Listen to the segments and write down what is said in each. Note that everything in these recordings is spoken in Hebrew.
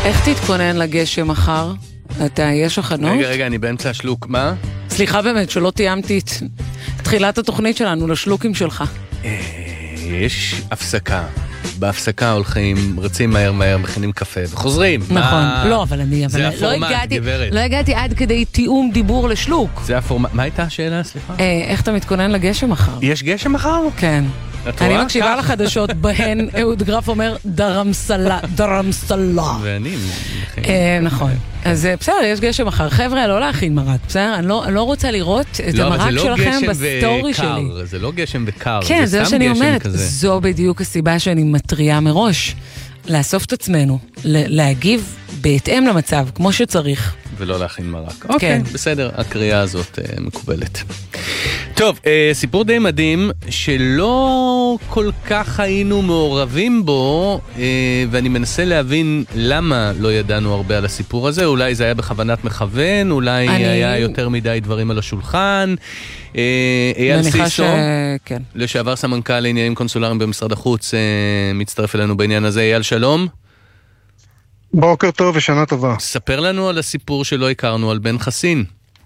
איך תתכונן לגשם מחר? יש הכנות? רגע, אני באמצע השלוק, מה? סליחה באמת, שלא תיאמתי את תחילת התוכנית שלנו לשלוקים שלך. יש הפסקה. בהפסקה הולכים, רצים מהר, מכינים קפה וחוזרים. נכון, לא, אבל זה הפורמט, גברת. לא הגעתי עד כדי תיאום דיבור לשלוק. זה הפורמט. מה הייתה השאלה, סליחה? איך אתה מתכונן לגשם מחר? יש גשם מחר? כן. אני מקשיבה לחדשות בהן אהוד גרף אומר דרמסלה. ואני נכון. אז בסדר, יש גשם מחר. חבר'ה, לא להכין מרק, בסדר? אני לא רוצה לראות את המרק שלכם בסטורי שלי. זה לא גשם וקר, כן, זה זה סתם שאני גשם אומרת. כזה. זו בדיוק הסיבה שאני מטריה מראש. לאסוף את עצמנו, להגיב בהתאם למצב, כמו שצריך. ולא להכין מרק. אוקיי, בסדר, הקריאה הזאת מקובלת. טוב, סיפור די מדהים, שלא כל כך היינו מעורבים בו, ואני מנסה להבין למה לא ידענו הרבה על הסיפור הזה. אולי זה היה בכוונת מכוון, אולי היה יותר מדי דברים על השולחן. אייל סיסו, כן. לשעבר סמנכ"ל לעניינים קונסולריים במשרד החוץ, מצטרף אלינו בעניין הזה. אייל, שלום. בוקר טוב ושנה טובה. ספר לנו על הסיפור שלא הכרנו, על בן חסין.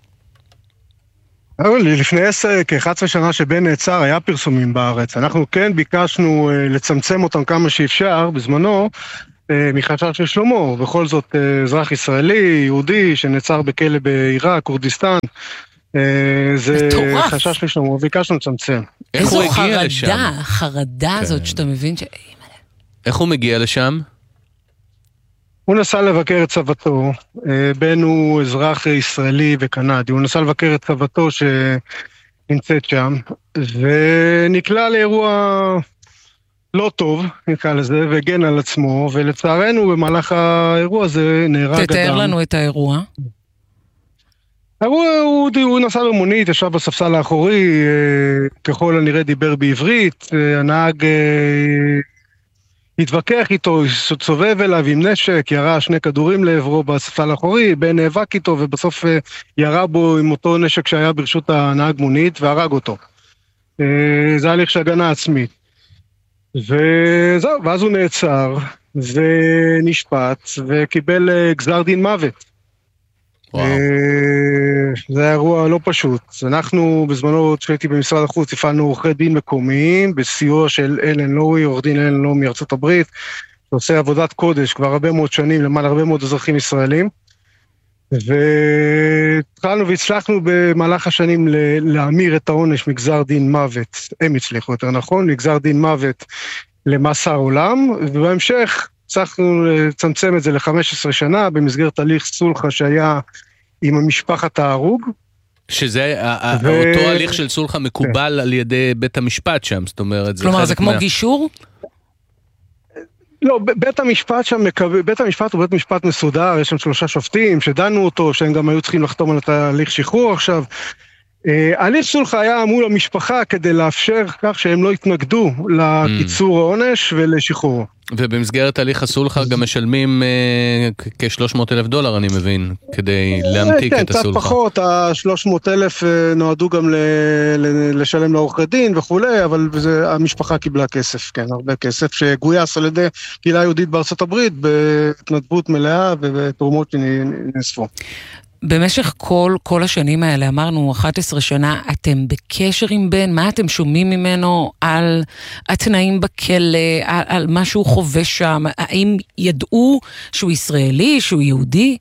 לפני כ-11 שנה שבן נעצר היה פרסומים בארץ. אנחנו כן ביקשנו לצמצם אותם כמה שאפשר בזמנו, מחשש של שלמה. בכל זאת אזרח ישראלי, יהודי, שנעצר בכלא בעיראק, כורדיסטן. זה חשש לשלמה, ביקשנו לצמצם. איזו חרדה הזאת שאתה מבין ש... איך הוא מגיע לשם? הוא נסע לבקר את סבתו, בן הוא אזרח ישראלי וקנדי, הוא נסע לבקר את סבתו שנמצאת שם, ונקלע לאירוע לא טוב, נקרא לזה, והגן על עצמו, ולצערנו במהלך האירוע הזה נהרג אדם. תתאר לנו את האירוע. הוא נסע במונית, ישב בספסל האחורי, ככל הנראה דיבר בעברית, הנהג התווכח איתו, סובב אליו עם נשק, ירה 2 כדורים לעברו בספסל האחורי, בן נאבק איתו ובסוף ירה בו עם אותו נשק שהיה ברשות הנהג מונית והרג אותו. זה הליך של הגנה עצמית. וזהו, ואז הוא נעצר ונשפט וקיבל גזר דין מוות. זה היה אירוע לא פשוט. אנחנו בזמנו שהייתי במשרד החוץ הפעלנו עורכי דין מקומיים בסיוע של אלן לואי, עורך דין אלן לואי מארצות הברית, שעושה עבודת קודש כבר הרבה מאוד שנים למען הרבה מאוד אזרחים ישראלים, והתחלנו והצלחנו במהלך השנים להמיר את העונש מגזר דין מוות, הם הצליחו יותר נכון, מגזר דין מוות למאסר עולם, ובהמשך הצלחנו לצמצם את זה ל-15 שנה במסגרת הליך סולחה שהיה עם משפחת ההרוג. שזה אותו הליך של סולחה מקובל על ידי בית המשפט שם, זאת אומרת... כלומר, זה כמו גישור? לא, בית המשפט שם, בית המשפט הוא בית משפט מסודר, יש שם 3 שופטים שדנו אותו, שהם גם היו צריכים לחתום על תהליך שחרור עכשיו. הליך סולחה היה מול המשפחה כדי לאפשר כך שהם לא יתנגדו לקיצור העונש ולשחרור. ובמסגרת הליך הסולחה גם משלמים $300,000, אני מבין, כדי להמתיק את הסולחה. קצת פחות, ה-300,000 נועדו גם לשלם לעורכי דין וכולי, אבל המשפחה קיבלה כסף, כן, הרבה כסף, שגויס על ידי קהילה יהודית בארצות הברית, בהתנדבות מלאה ובתרומות שנאספו. במשך כל השנים האלה, אמרנו 11 שנה, אתם בקשר עם בן, מה אתם שומעים ממנו על התנאים בכלא, על מה שהוא חווה שם, האם ידעו שהוא ישראלי, שהוא יהודי?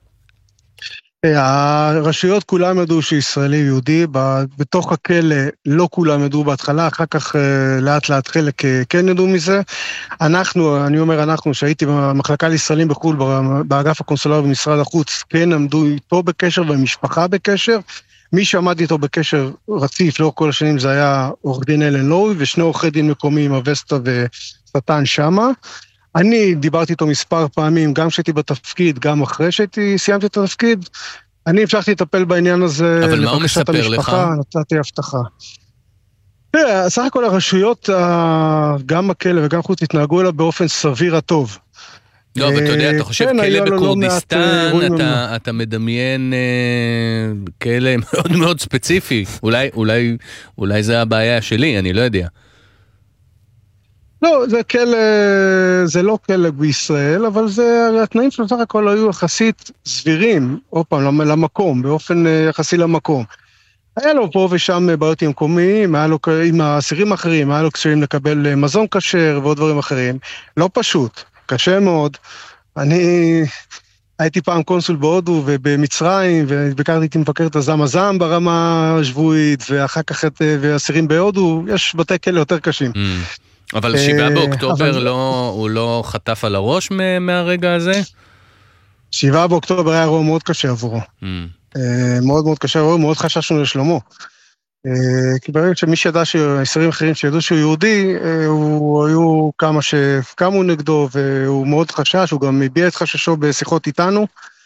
הרשויות כולם ידעו שישראלי יהודי, בתוך הכלא לא כולם ידעו בהתחלה, אחר כך לאט לאט חלק כן ידעו מזה. אני אומר אנחנו, שהייתי במחלקה לישראלים בחו"ל, באגף הקונסולרי במשרד החוץ, כן עמדו איתו בקשר והמשפחה בקשר. מי שעמד איתו בקשר רציף לאורך כל השנים זה היה עורך דין אלן לואי, ושני עורכי דין מקומיים, אבסטה וסטן שמה. אני דיברתי איתו מספר פעמים, גם כשהייתי בתפקיד, גם אחרי סיימתי את התפקיד, אני המשכתי לטפל בעניין הזה. אבל מה הוא מספר לך? נתתי הבטחה. תראה, סך הכל הרשויות, גם בכלא וגם חוץ, התנהגו אליו באופן סביר הטוב. לא, אבל אתה יודע, אתה חושב כלא בכורדיסטן, אתה מדמיין כלא מאוד מאוד ספציפי. אולי זה הבעיה שלי, אני לא יודע. לא, זה לא כלא בישראל, אבל התנאים שלו סך הכל היו יחסית סבירים, עוד פעם, למקום, באופן יחסי למקום. היה לו פה ושם בעיות עם מקומיים, היה לו עם האסירים האחרים, היה לו קשיים לקבל מזון כשר ועוד דברים אחרים. לא פשוט, קשה מאוד. אני הייתי פעם קונסול בהודו ובמצרים, וביקרתי מבקר את הזם ברמה השבועית, ואחר כך ואסירים בהודו, יש בתי כלא יותר קשים. אבל 7 באוקטובר הוא לא חטף על הראש מהרגע הזה? 7 באוקטובר היה אירוע מאוד קשה עבורו. מאוד מאוד קשה עבורו, מאוד חששנו לשלומו. כי ברגע שמי שידע שהאסירים אחרים שידעו שהוא יהודי, היו כמה שקמו נגדו, והוא מאוד חשש, הוא גם הביע את חששו בשיחות איתנו.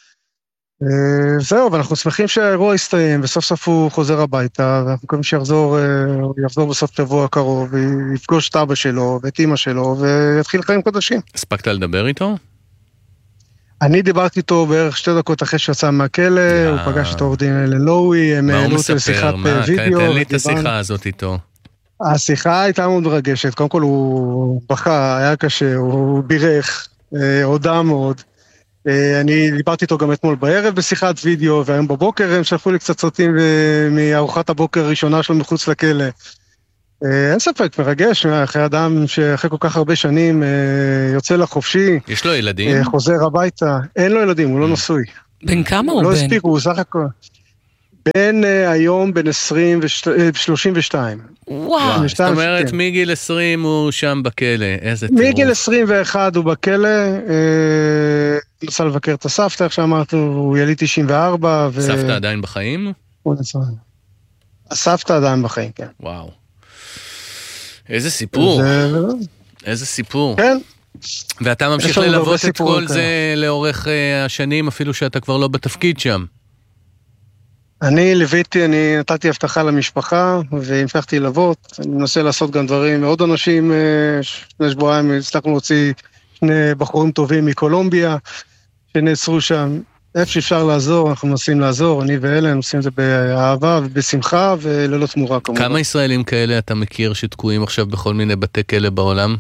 זהו, ואנחנו שמחים שהאירוע יסתיים, וסוף סוף הוא חוזר הביתה, ואנחנו מקווים שיחזור בסוף שבוע הקרוב, ויפגוש את אבא שלו, ואת אמא שלו, ויתחיל חיים חדשים. הספקת לדבר איתו? אני דיברתי איתו בערך 2 דקות אחרי שיצא מהכלא, הוא פגש את עורך דין לואי, הם העלו אותי לשיחת וידאו. תן לי את השיחה הזאת איתו. השיחה הייתה מאוד מרגשת, קודם כל הוא בכה, היה קשה, הוא בירך, הודע מאוד. אני דיברתי איתו גם אתמול בערב בשיחת וידאו, והיום בבוקר הם שלחו לי קצת סרטים מארוחת הבוקר הראשונה שלו מחוץ לכלא. אין ספק, מרגש, אחרי אדם שאחרי כל כך הרבה שנים יוצא לחופשי. יש לו ילדים? חוזר הביתה. אין לו ילדים, הוא לא נשוי. בן כמה הוא בן? לא הספיקו, הוא סך הכל. בן היום, בן 32. וואו. זאת אומרת, מגיל 20 הוא שם בכלא, איזה טירוף. מגיל 21 הוא בכלא, נסע לבקר את הסבתא, איך שאמרנו, הוא יליד 94. סבתא עדיין בחיים? הסבתא עדיין בחיים, כן. וואו. איזה סיפור. איזה סיפור. כן. ואתה ממשיך ללוות את כל זה לאורך השנים, אפילו שאתה כבר לא בתפקיד שם. אני נתתי הבטחה למשפחה, והמשכתי ללוות. אני מנסה לעשות גם דברים מאוד אנשים, לפני שבועיים הצלחנו להוציא 2 בחורים טובים מקולומביה, שנעצרו שם. איפה שאפשר לעזור, אנחנו מנסים לעזור, אני ואלה, עושים את זה באהבה ובשמחה, וללא תמורה כמובן. כמה ישראלים כאלה אתה מכיר שתקועים עכשיו בכל מיני בתי כלא בעולם?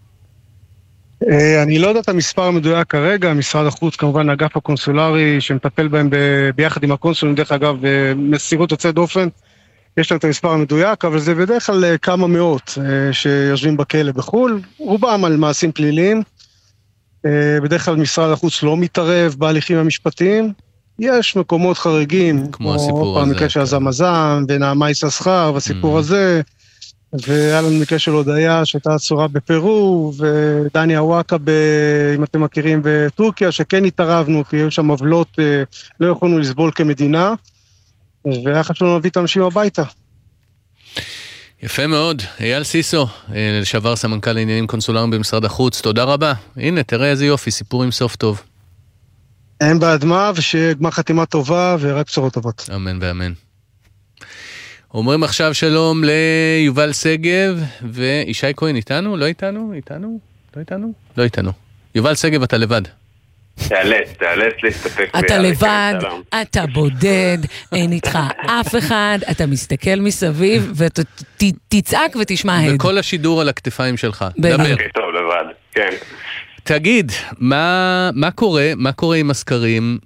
אני לא יודע את המספר המדויק כרגע, משרד החוץ כמובן האגף הקונסולרי שמטפל בהם ביחד עם הקונסולים, דרך אגב מסירות יוצאת דופן, יש להם את המספר המדויק, אבל זה בדרך כלל כמה מאות שיושבים בכלא בחול, רובם על מעשים פליליים, בדרך כלל משרד החוץ לא מתערב בהליכים המשפטיים, יש מקומות חריגים, כמו הסיפור הזה, מקרה של הזמזם ונעמה יששכר והסיפור הזה, והיה לנו מקרה של הודיה שהייתה עצורה בפרו, ודני הוואקה, אם אתם מכירים, בטורקיה, שכן התערבנו, כי היו שם עוולות, לא יכולנו לסבול כמדינה, והיה חשוב להביא את האנשים הביתה. יפה מאוד. אייל סיסו, לשעבר סמנכ"ל לעניינים קונסולריים במשרד החוץ, תודה רבה. הנה, תראה איזה יופי, סיפור עם סוף טוב. אין באדמה, ושגמר חתימה טובה, ורק בשורות טובות. אמן ואמן. אומרים עכשיו שלום ליובל סגב, וישי כהן איתנו? לא איתנו? איתנו? לא איתנו? לא איתנו. יובל סגב, אתה לבד. תאלץ להסתפק. אתה לבד, אתה בודד, אין איתך אף אחד, אתה מסתכל מסביב, ותצעק ותשמע הד. וכל השידור על הכתפיים שלך. דבר. טוב, לבד, כן. תגיד, מה קורה עם הסקרים?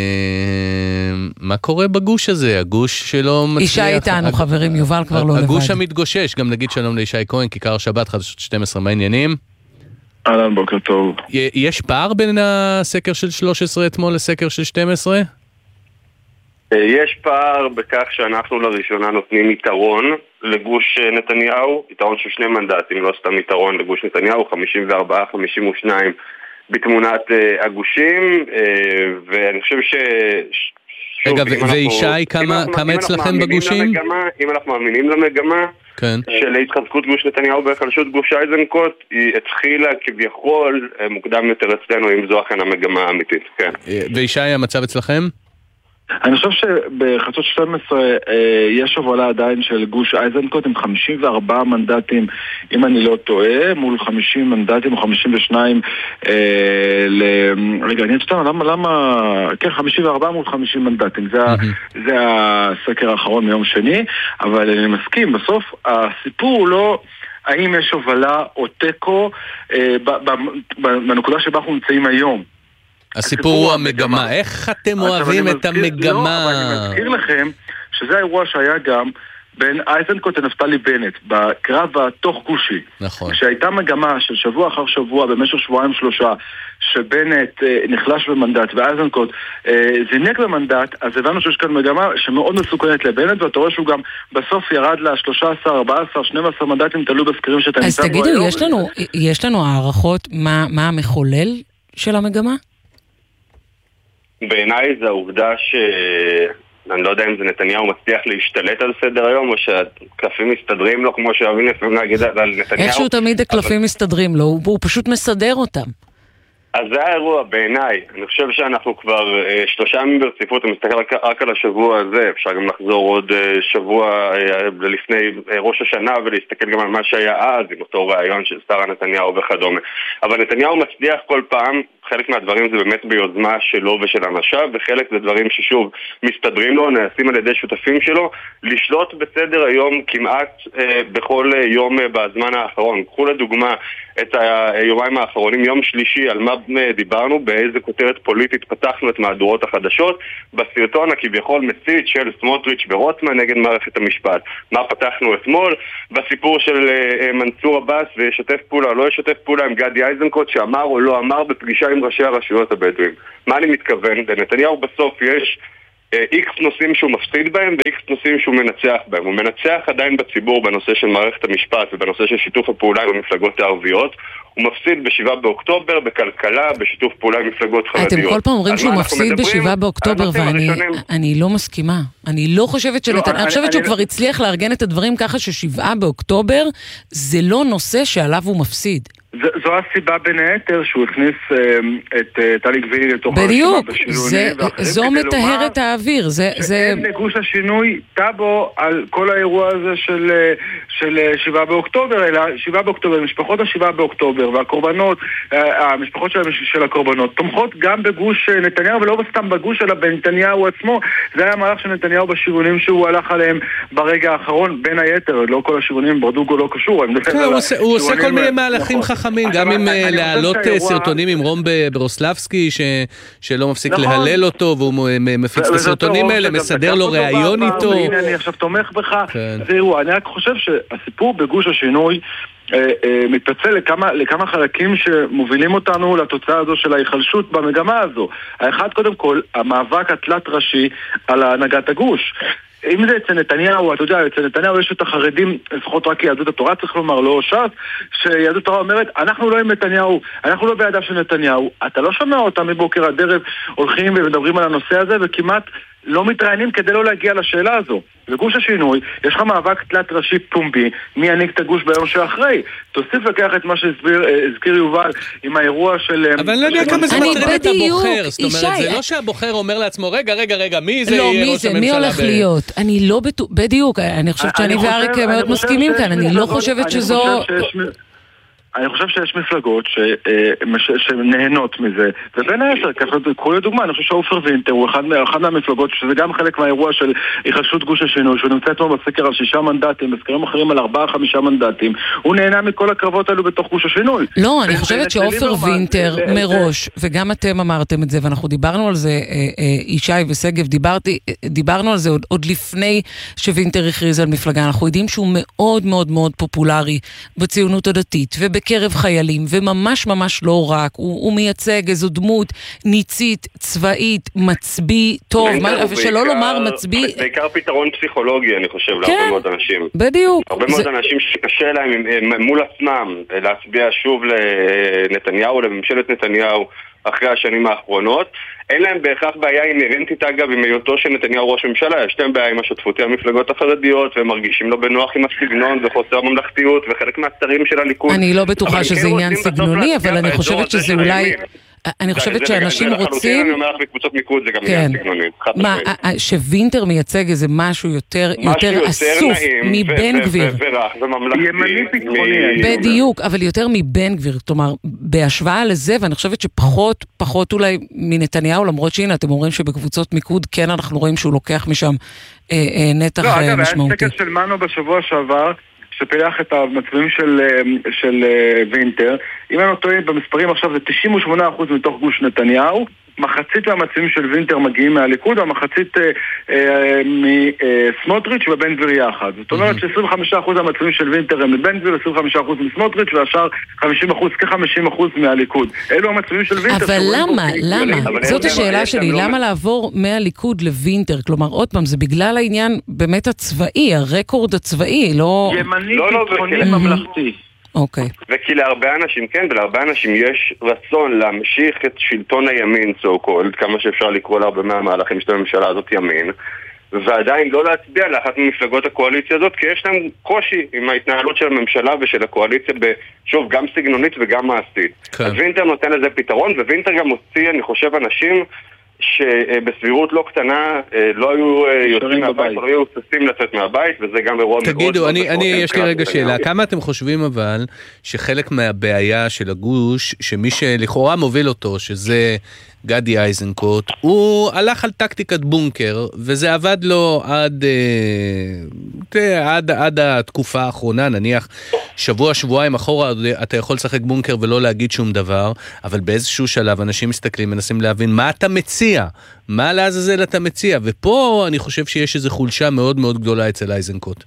מה קורה בגוש הזה? הגוש שלא מצליח... אישה איתנו, חברים, יובל כבר לא לבד. הגוש המתגושש, גם נגיד שלום לישי כהן, כיכר שבת, חדשות 12, מה העניינים? אהלן, בוקר טוב. יש פער בין הסקר של 13 אתמול לסקר של 12? יש פער בכך שאנחנו לראשונה נותנים יתרון לגוש נתניהו, יתרון של 2 מנדטים, לא סתם יתרון לגוש נתניהו, 54-52 בתמונת הגושים, ואני חושב רגע, וישי, כמה אצלכם בגושים? אם אנחנו מאמינים למגמה של התחזקות גוש נתניהו בהחלשות גוש איזנקוט, היא התחילה כביכול מוקדם יותר אצלנו, אם זו אכן המגמה האמיתית. וישי, המצב אצלכם? אני חושב שבחדשות 12 יש הובלה עדיין של גוש איזנקוט עם 54 מנדטים, אם אני לא טועה, מול 50 מנדטים או 52 רגע, אני אצטער, למה? כן, 54 מול 50 מנדטים, זה הסקר האחרון מיום שני, אבל אני מסכים, בסוף הסיפור הוא לא האם יש הובלה או טקו בנקודה שבה אנחנו נמצאים היום. הסיפור הוא המגמה. איך אתם אוהבים את המגמה? לא, אבל אני מזכיר לכם שזה האירוע שהיה גם בין אייזנקוט ונפתלי בנט, בקרב התוך גושי. נכון. שהייתה מגמה של שבוע אחר שבוע במשך שבועיים שלושה, שבנט נחלש במנדט ואייזנקוט זינק במנדט, אז הבנו שיש כאן מגמה שמאוד מסוכנת לבנט, ואתה רואה שהוא גם בסוף ירד ל-13, 14, 12 מנדטים, תלוי בסקרים שאתה ניסה בו היום. אז תגידו, יש לנו הערכות מה המחולל של המגמה? בעיניי זה העובדה אני לא יודע אם זה נתניהו מצליח להשתלט על סדר היום, או שהקלפים מסתדרים לו, כמו שאוהבים לפעמים להגיד על נתניהו. איכשהו תמיד הקלפים מסתדרים לו, הוא פשוט מסדר אותם. אז זה האירוע בעיניי. אני חושב שאנחנו כבר 3 ימים ברציפות, אני מסתכל רק על השבוע הזה, אפשר גם לחזור עוד שבוע לפני ראש השנה ולהסתכל גם על מה שהיה אז, עם אותו רעיון של שרה נתניהו וכדומה. אבל נתניהו מצליח כל פעם, חלק מהדברים זה באמת ביוזמה שלו ושל אנשיו, וחלק זה דברים ששוב מסתדרים לו, נעשים על ידי שותפים שלו, לשלוט בסדר היום כמעט בכל יום בזמן האחרון. קחו לדוגמה את היומיים האחרונים, יום שלישי, על מה דיברנו, באיזה כותרת פוליטית פתחנו את מהדורות החדשות, בסרטון הכביכול מסית של סמוטריץ' ורוטמן נגד מערכת המשפט. מה פתחנו אתמול? בסיפור של מנסור עבאס וישתף פעולה או לא ישתף פעולה עם גדי איזנקוט, שאמר או לא אמר בפגישה עם ראשי הרשויות הבדואים. מה אני מתכוון? לנתניהו בסוף יש איקס נושאים שהוא מפסיד בהם ואיקס נושאים שהוא מנצח בהם. הוא מנצח עדיין בציבור בנושא של מערכת המשפט ובנושא של שיתוף הפעולה עם המפלגות הערביות. הוא מפסיד ב7 באוקטובר, בכלכלה, בשיתוף פעולה עם מפלגות חרדיות. אתם כל פעם אומרים שהוא מפסיד ב7 באוקטובר, ואני לא מסכימה. אני לא חושבת שנתניהו, אני חושבת שהוא כבר הצליח לארגן את הדברים ככה ש7 באוקטובר זה לא נושא שעליו הוא מפסיד. זו הסיבה בין היתר שהוא הכניס את טלי גבילי לתוך בדיוק, זו מטהרת האוויר. שאין לגוש השינוי טאבו על כל האירוע הזה של 7 באוקטובר, אלא 7 באוקטובר, משפחות ה7 באוקטובר והקורבנות, המשפחות של הקורבנות תומכות גם בגוש נתניהו, ולא סתם בגוש אלא בנתניהו עצמו. זה היה מהלך של נתניהו בשריונים שהוא הלך עליהם ברגע האחרון, בין היתר, לא כל השריונים, ברדוגו לא קשור. הוא עושה כל מיני מהלכים חכמים, גם עם להעלות סרטונים עם רום ברוסלבסקי שלא מפסיק להלל אותו, והוא מפיץ את הסרטונים האלה, מסדר לו ראיון איתו. הנה אני עכשיו תומך בך, זהו, אני רק חושב שהסיפור בגוש השינוי מתפצל לכמה חלקים שמובילים אותנו לתוצאה הזו של ההיחלשות במגמה הזו. האחד, קודם כל, המאבק התלת ראשי על הנהגת הגוש. אם זה אצל נתניהו, אתה יודע, אצל נתניהו יש את החרדים, לפחות רק יהדות התורה צריך לומר, לא ש"ס, שיהדות התורה אומרת, אנחנו לא עם נתניהו, אנחנו לא בידיו של נתניהו. אתה לא שומע אותם מבוקר עד ערב הולכים ומדברים על הנושא הזה, וכמעט לא מתראיינים כדי לא להגיע לשאלה הזו. בגוש השינוי, יש לך מאבק תלת ראשי פומבי, מי ינהיג את הגוש ביום שאחרי. תוסיף לקח את מה שהזכיר יובל עם האירוע של... אבל אני לא יודע כמה זה מטריד את הבוחר. זאת אומרת, זה לא שהבוחר אומר לעצמו, רגע, מי זה יהיה ראש הממשלה? מי הולך להיות? אני לא בדיוק, אני חושבת שאני ואריק מאוד מסכימים כאן, אני לא חושבת שזו... אני חושב שיש מפלגות שנהנות מזה, ובין היתר, ככה קחו לדוגמה, אני חושב שעופר וינטר הוא אחד מהמפלגות, שזה גם חלק מהאירוע של היחלשות גוש השינוי, שהוא נמצא אתמול בסקר על 6 מנדטים, בסקרים אחרים על 4-5 מנדטים, הוא נהנה מכל הקרבות האלו בתוך גוש השינוי. לא, אני חושבת שעופר וינטר מראש, וגם אתם אמרתם את זה, ואנחנו דיברנו על זה, ישי וסגב, דיברנו על זה עוד לפני שווינטר הכריז על מפלגה, אנחנו יודעים שהוא מאוד מאוד מאוד פופולרי בציונות הדתית, בקרב חיילים, וממש ממש לא רק, הוא מייצג איזו דמות ניצית, צבאית, מצביא, טוב, שלא לומר מצביא... בעיקר פתרון פסיכולוגי, אני חושב, להרבה מאוד אנשים. בדיוק. הרבה מאוד אנשים שקשה להם מול עצמם להצביע שוב לנתניהו, לממשלת נתניהו, אחרי השנים האחרונות. אין להם בהכרח בעיה אינרנטית אגב עם היותו של נתניהו ראש ממשלה, יש להם בעיה עם השותפות עם המפלגות החרדיות והם מרגישים לא בנוח עם הסגנון וחוסר ממלכתיות וחלק מהשרים של הליכוד. אני לא בטוחה שזה עניין סגנוני, אבל אני חושבת שזה אולי... אני חושבת שאנשים רוצים... אני אומר לך בקבוצות מיקוד זה גם עניין סגנוני. מה, שווינטר מייצג איזה משהו יותר אסוף מבן גביר. ימני ביטחוני. בדיוק, אבל יותר מבן גביר. כלומר, בהשוואה לזה, ואני חושבת שפחות אולי מנתניהו, למרות שהנה, אתם אומרים שבקבוצות מיקוד, כן אנחנו רואים שהוא לוקח משם נתח משמעותי. היה סקר של מנו בשבוע שעבר, שפילח את המצביעים של וינטר. אם אני לא טועה במספרים עכשיו זה 98% מתוך גוש נתניהו, מחצית מהמצביעים של וינטר מגיעים מהליכוד, והמחצית מסמוטריץ' ובן גביר יחד. זאת אומרת ש25% מהמצביעים של וינטר הם מבן גביר, 25% מסמוטריץ', והשאר 50% מהליכוד. אלו המצביעים של וינטר. אבל למה? זאת השאלה שלי, למה לעבור מהליכוד לוינטר? כלומר, עוד פעם, זה בגלל העניין באמת הצבאי, הרקורד הצבאי, לא... ימני ביטחוני ממלכתי. אוקיי. וכי להרבה אנשים, כן, ולהרבה אנשים יש רצון להמשיך את שלטון הימין, so called, כמה שאפשר לקרוא להרבה מהמהלכים של הממשלה הזאת ימין, ועדיין לא להצביע לאחת ממפלגות הקואליציה הזאת, כי יש להם קושי עם ההתנהלות של הממשלה ושל הקואליציה, שוב, גם סגנונית וגם מעשית. כן. אז וינטר נותן לזה פתרון, ווינטר גם הוציא, אני חושב, אנשים שבסבירות לא קטנה לא היו יוצאים מהבית, לא היו ססים לצאת מהבית, וזה גם אירוע מאוד... תגידו, יש לי רגע שאלה, כמה אתם חושבים אבל שחלק מהבעיה של הגוש, שמי שלכאורה מוביל אותו, שזה גדי איזנקוט, הוא הלך על טקטיקת בונקר, וזה עבד לו עד התקופה האחרונה, נניח שבועיים אחורה, אתה יכול לשחק בונקר ולא להגיד שום דבר, אבל באיזשהו שלב אנשים מסתכלים, מנסים להבין מה אתה מציע, מה לעזאזל אתה מציע, ופה אני חושב שיש איזו חולשה מאוד מאוד גדולה אצל איזנקוט.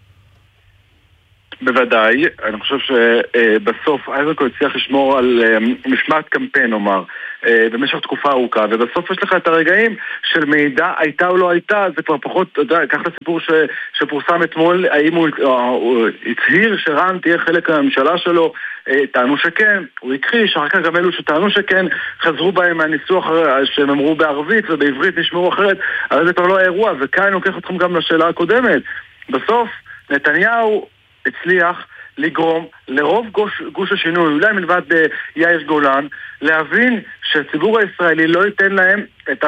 בוודאי, אני חושב שבסוף איזנקוט הצליח לשמור על משמעת קמפיין, אומר, במשך תקופה ארוכה, ובסוף יש לך את הרגעים של מידע הייתה או לא הייתה, זה כבר פחות, אתה יודע, קח את הסיפור שפורסם אתמול, האם הוא הצהיר שרן תהיה חלק מהממשלה שלו, טענו שכן, הוא הכחיש, אחר כך גם אלו שטענו שכן, חזרו בהם מהניסוח שהם אמרו בערבית ובעברית נשמעו אחרת, אבל זה כבר לא האירוע, וכאן לוקח אתכם גם לשאלה הקודמת. בסוף, נתניהו הצליח לגרום לרוב גוש השינוי, אולי מלבד יאיר גולן, להבין שהציבור הישראלי לא ייתן להם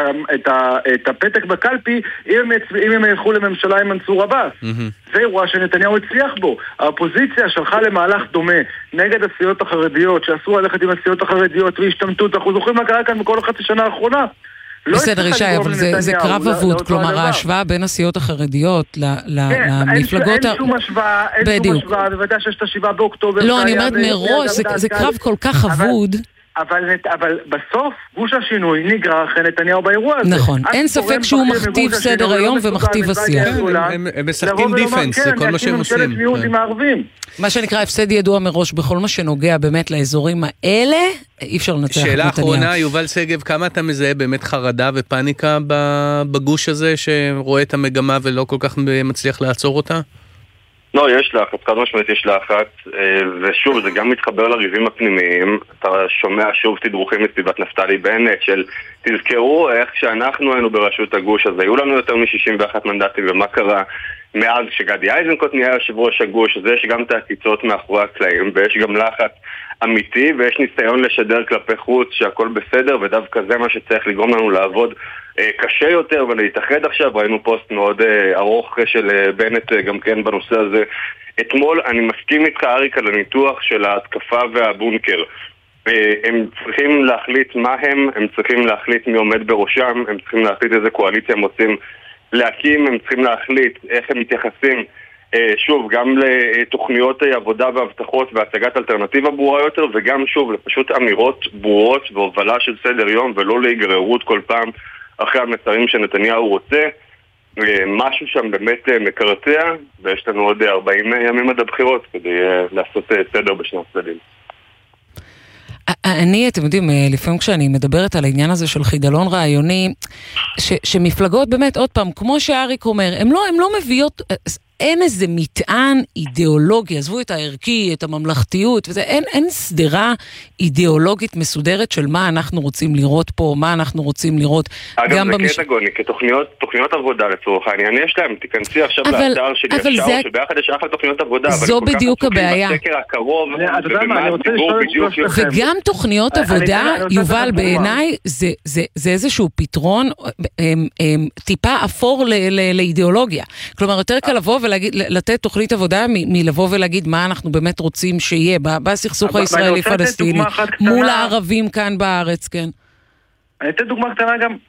את הפתק בקלפי אם הם ילכו לממשלה עם מנסור עבאס. זה אירוע שנתניהו הצליח בו. האופוזיציה שלחה למהלך דומה נגד הסיעות החרדיות, שאסור ללכת עם הסיעות החרדיות והשתמטות. אנחנו זוכרים מה קרה כאן בכל החצי שנה האחרונה. בסדר, ישי, אבל זה קרב אבוד, כלומר ההשוואה בין הסיעות החרדיות למפלגות... אין שום השוואה, בוודאי שיש את 7 באוקטובר... לא, אני אומרת מראש, זה קרב כל כך אבוד... אבל בסוף גוש השינוי נגרר אחרי נתניהו באירוע הזה. נכון, אין ספק שהוא מכתיב סדר היום ומכתיב השיח. הם משחקים דיפנס, זה כל מה שהם עושים. מה שנקרא הפסד ידוע מראש בכל מה שנוגע באמת לאזורים האלה, אי אפשר לנצח את נתניהו. שאלה אחרונה, יובל סגב, כמה אתה מזהה באמת חרדה ופניקה בגוש הזה שרואה את המגמה ולא כל כך מצליח לעצור אותה? לא, יש לחץ, חד משמעית יש לחץ, ושוב, זה גם מתחבר לריבים הפנימיים. אתה שומע שוב תדרוכים מסביבת נפתלי בנט של תזכרו איך שאנחנו היינו בראשות הגוש, אז היו לנו יותר מ-61 מנדטים, ומה קרה מאז שגדי איזנקוט נהיה יושב ראש הגוש, אז יש גם את העקיצות מאחורי הקלעים, ויש גם לחץ אמיתי, ויש ניסיון לשדר כלפי חוץ שהכל בסדר, ודווקא זה מה שצריך לגרום לנו לעבוד קשה יותר ולהתאחד עכשיו. ראינו פוסט מאוד ארוך של בנט גם כן בנושא הזה אתמול. אני מסכים איתך אריק על הניתוח של ההתקפה והבונקר. הם צריכים להחליט מה הם צריכים להחליט מי עומד בראשם, הם צריכים להחליט איזה קואליציה הם רוצים להקים, הם צריכים להחליט איך הם מתייחסים שוב, גם לתוכניות עבודה והבטחות והצגת אלטרנטיבה ברורה יותר, וגם שוב לפשוט אמירות ברורות והובלה של סדר יום, ולא להיגררות כל פעם אחרי המסרים שנתניהו רוצה. משהו שם באמת מקרטע, ויש לנו עוד 40 ימים עד הבחירות כדי לעשות סדר בשני הצדדים. אתם יודעים, לפעמים כשאני מדברת על העניין הזה של חידלון רעיוני, שמפלגות באמת, עוד פעם, כמו שאריק אומר, הם לא מביאות... אין איזה מטען אידיאולוגי, עזבו את הערכי, את הממלכתיות, וזה, אין סדרה אידיאולוגית מסודרת של מה אנחנו רוצים לראות פה, מה אנחנו רוצים לראות. אגב, זה קטע גוני, כתוכניות עבודה לצורך העניין, יש להם, תיכנסי עכשיו לאתר של ישר, שביחד יש אחלה תוכניות עבודה, זו בדיוק הבעיה. וגם תוכניות עבודה, יובל, בעיניי, זה איזשהו פתרון טיפה אפור לאידיאולוגיה. כלומר, יותר קל לבוא לתת תוכנית עבודה מלבוא ולהגיד מה אנחנו באמת רוצים שיהיה בסכסוך הישראלי-פלסטיני מול הערבים כאן בארץ, כן. אני אתן דוגמה קטנה גם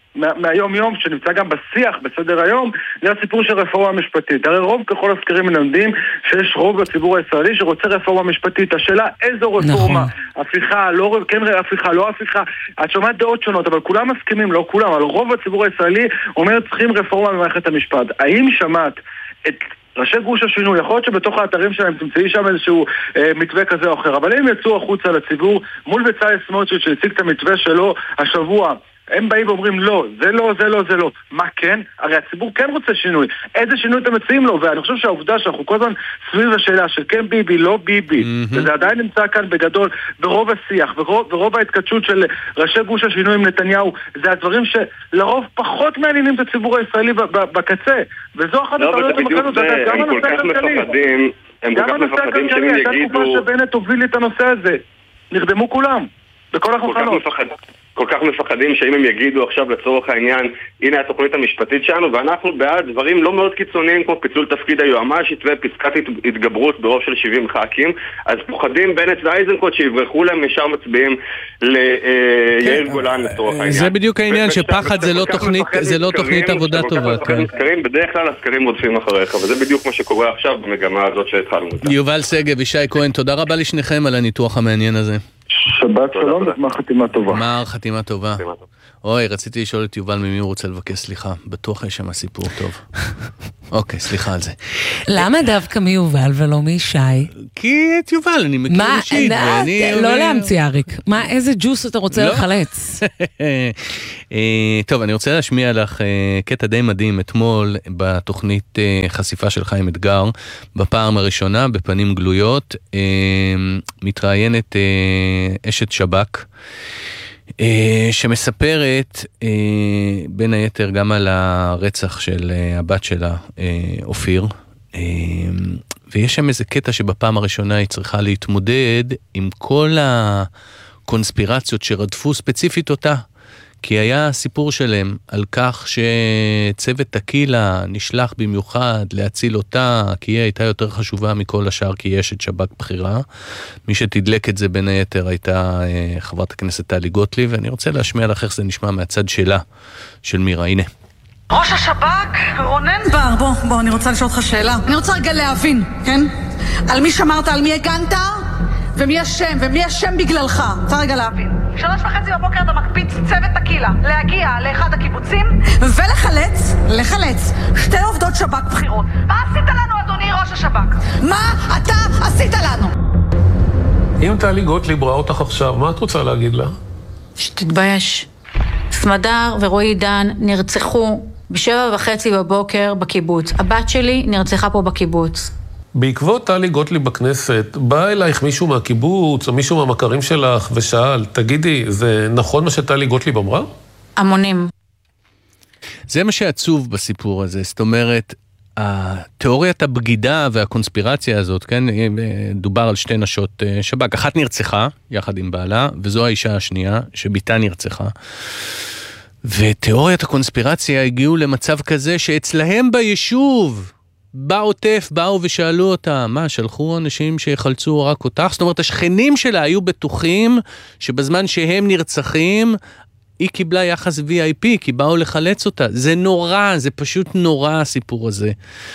מהיום יום, שנמצא גם בשיח, בסדר היום, זה הסיפור של רפורמה משפטית. הרי רוב ככל הסקרים מלמדים שיש רוב בציבור הישראלי שרוצה רפורמה משפטית. השאלה איזו רפורמה, הפיכה, לא, כן הפיכה, לא הפיכה. את שומעת דעות שונות, אבל כולם מסכימים, לא כולם, אבל רוב הציבור הישראלי אומר צריכים רפורמה במערכת המשפט. האם שמעת את ראשי גוש השינוי? יכול להיות שבתוך האתרים שלהם תמצאי שם איזשהו מתווה כזה או אחר, אבל אם יצאו החוצה לציבור מול בצלאל סמוטריץ' שהציג את המתווה שלו השבוע, הם באים ואומרים לא, זה לא, זה לא, זה לא. מה כן? הרי הציבור כן רוצה שינוי. איזה שינוי אתם מציעים לו? ואני חושב שהעובדה שאנחנו כל הזמן סביב השאלה של כן ביבי, לא ביבי, וזה עדיין נמצא כאן בגדול ברוב השיח, ברוב ההתקדשות של ראשי גוש השינוי עם נתניהו, זה הדברים שלרוב פחות מעניינים את הציבור הישראלי בקצה. וזו אחת הטעויות המקנות, גם הנושא הכלכלי. גם הנושא הכלכלי, הייתה תקופה שבנט הוביל את הנושא הזה. נרדמו כולם, בכל החלחלות. כל כך מפחדים שאם הם יגידו עכשיו לצורך העניין, הנה התוכנית המשפטית שלנו, ואנחנו בעד דברים לא מאוד קיצוניים כמו פיצול תפקיד היועמ"שית ופסקת התגברות ברוב של 70 ח"כים, אז פוחדים בנט ואיזנקוט שיברחו להם ישר מצביעים ליאיר גולן לצורך העניין. זה בדיוק העניין, שפחד זה לא תוכנית עבודה טובה. בדרך כלל הסקרים רודפים אחריך, וזה בדיוק מה שקורה עכשיו במגמה הזאת שהתחלנו אותה. יובל שגב, ישי כהן, תודה רבה לשניכם על הניתוח המעניין הזה. שבת שלום, מה חתימה טובה? מה חתימה טובה? אוי, רציתי לשאול את יובל ממי הוא רוצה לבקש סליחה. בטוח יש שם סיפור טוב. אוקיי, סליחה על זה. למה דווקא מיובל ולא מישי? כי את יובל, אני מכיר אישית. לא להמציא אריק. מה, איזה ג'וס אתה רוצה לחלץ? טוב, אני רוצה להשמיע לך קטע די מדהים אתמול בתוכנית חשיפה של חיים אתגר, בפעם הראשונה, בפנים גלויות, מתראיינת אשת שב"כ, שמספרת בין היתר גם על הרצח של הבת שלה, אופיר, ויש שם איזה קטע שבפעם הראשונה היא צריכה להתמודד עם כל הקונספירציות שרדפו ספציפית אותה, כי היה סיפור שלם על כך שצוות טקילה נשלח במיוחד להציל אותה, כי היא הייתה יותר חשובה מכל השאר, כי יש את שב"כ בחירה. מי שתדלק את זה בין היתר הייתה חברת הכנסת טלי גוטליב, ואני רוצה להשמיע לך איך זה נשמע מהצד שלה, של מירה. הנה. ראש השב"כ, רונן בר, בוא, אני רוצה לשאול אותך שאלה. אני רוצה רגע להבין, כן? על מי שמרת, על מי הגנת? ומי השם בגללך? רוצה רגע להבין. 3:30 בבוקר אתה מקפיץ צוות טקילה להגיע לאחד הקיבוצים ולחלץ 2 עובדות שב"כ בחירות. מה עשית לנו, אדוני ראש השב"כ? מה אתה עשית לנו? אם טלי גוטליב ראה אותך עכשיו, מה את רוצה להגיד לה? שתתבייש. סמדר ורועי דן נרצחו ב7:30 בבוקר בקיבוץ. הבת שלי נרצחה פה בקיבוץ. בעקבות טלי גוטליב בכנסת, בא אלייך מישהו מהקיבוץ או מישהו מהמכרים שלך ושאל, תגידי, זה נכון מה שטלי גוטליב אמרה? המונים. זה מה שעצוב בסיפור הזה, זאת אומרת, התיאוריית הבגידה והקונספירציה הזאת, כן, דובר על 2 נשות שב"כ, אחת נרצחה יחד עם בעלה, וזו האישה השנייה שביתה נרצחה. ותיאוריית הקונספירציה הגיעו למצב כזה שאצלהם ביישוב, בעוטף, באו ושאלו אותה, מה, שלחו אנשים שיחלצו רק אותך? זאת אומרת, השכנים שלה היו בטוחים שבזמן שהם נרצחים, היא קיבלה יחס VIP, כי באו לחלץ אותה. זה נורא, זה פשוט נורא הסיפור הזה.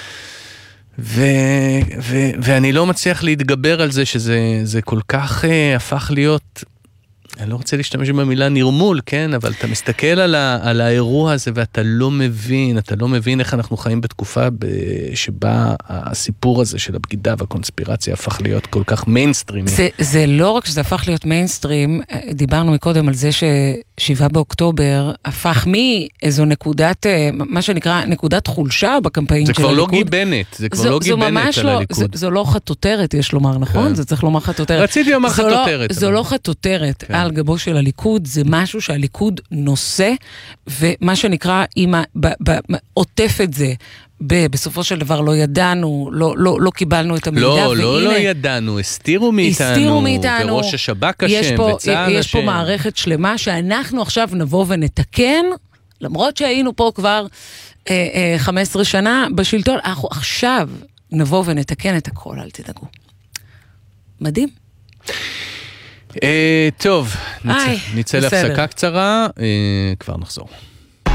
ואני לא מצליח להתגבר על זה, שזה כל כך הפך להיות, אני לא רוצה להשתמש במילה נרמול, כן? אבל אתה מסתכל על האירוע הזה ואתה לא מבין איך אנחנו חיים בתקופה שבה הסיפור הזה של הבגידה והקונספירציה הפך להיות כל כך מיינסטרימי. זה לא רק שזה הפך להיות מיינסטרים, דיברנו מקודם על זה ש7 באוקטובר הפך מאיזו נקודת, מה שנקרא נקודת חולשה בקמפיין של הליכוד. זה כבר לא גיבנת, זה כבר לא גיבנת על הליכוד. זו לא חטוטרת, יש לומר, נכון? זה צריך לומר חטוטרת. רציתי לומר חטוטרת. זו לא חטוטרת. על גבו של הליכוד, זה משהו שהליכוד נושא, ומה שנקרא, עוטף את זה, בסופו של דבר לא ידענו, לא קיבלנו את המידע, לא ידענו, הסתירו מאיתנו, וראש השב"כ אשם, וצה"ל אשם. יש פה מערכת שלמה, שאנחנו עכשיו נבוא ונתקן, למרות שהיינו פה כבר 15 שנה בשלטון, אנחנו עכשיו נבוא ונתקן את הכל, אל תדאגו. מדהים. טוב, נצא להפסקה קצרה, כבר נחזור.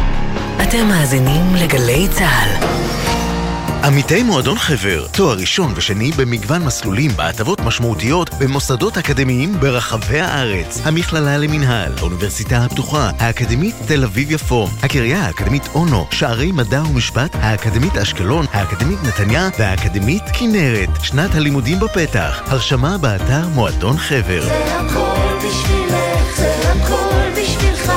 אתם מאזינים לגלי צהל. עמיתי מועדון חבר, תואר ראשון ושני במגוון מסלולים בהטבות משמעותיות במוסדות אקדמיים ברחבי הארץ. המכללה למנהל, האוניברסיטה הפתוחה, האקדמית תל אביב-יפו, הקריה האקדמית אונו, שערי מדע ומשפט, האקדמית אשקלון, האקדמית נתניה והאקדמית כנרת. שנת הלימודים בפתח. הרשמה באתר מועדון חבר. זה הכל בשבילך, זה הכל בשבילך,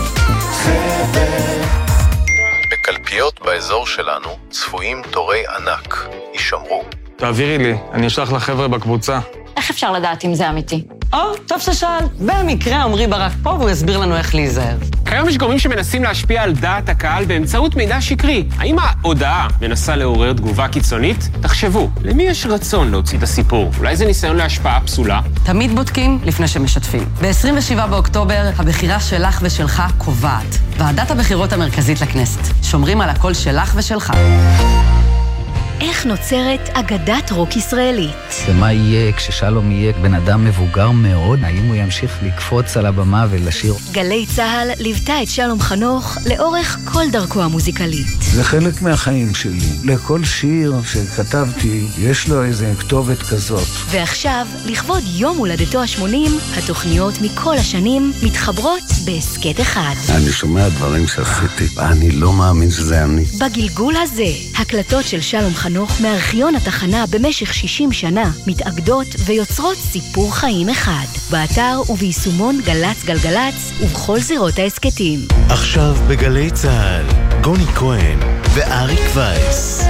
חבר. בקלפיות באזור שלנו צפויים תורי ענק. יישמרו. תעבירי לי, אני אשלח לחבר'ה בקבוצה. איך אפשר לדעת אם זה אמיתי? טוב ששאל. במקרה עמרי ברק פה והוא יסביר לנו איך להיזהר. כיום יש גורמים שמנסים להשפיע על דעת הקהל באמצעות מידע שקרי. האם ההודעה מנסה לעורר תגובה קיצונית? תחשבו, למי יש רצון להוציא את הסיפור? אולי זה ניסיון להשפעה פסולה? תמיד בודקים לפני שמשתפים. ב-27 באוקטובר הבחירה שלך ושלך קובעת. ועדת הבחירות המרכזית לכנסת. שומרים על הקול שלך ושלך. איך נוצרת אגדת רוק ישראלית? ומה יהיה כששלום יהיה בן אדם מבוגר מאוד? האם הוא ימשיך לקפוץ על הבמה ולשיר? גלי צהל ליוותה את שלום חנוך לאורך כל דרכו המוזיקלית. זה חלק מהחיים שלי. לכל שיר שכתבתי יש לו איזה כתובת כזאת. ועכשיו, לכבוד יום הולדתו ה-80, התוכניות מכל השנים מתחברות בהסקט אחד. אני שומע דברים שעשיתי, אני לא מאמין שזה אני. בגלגול הזה, הקלטות של שלום חנוך מארכיון התחנה במשך 60 שנה מתאגדות ויוצרות סיפור חיים אחד. באתר וביישומון גלץ גלגלץ ובכל זירות העסקטים. עכשיו בגלי צהל, גוני כהן ואריק וייס.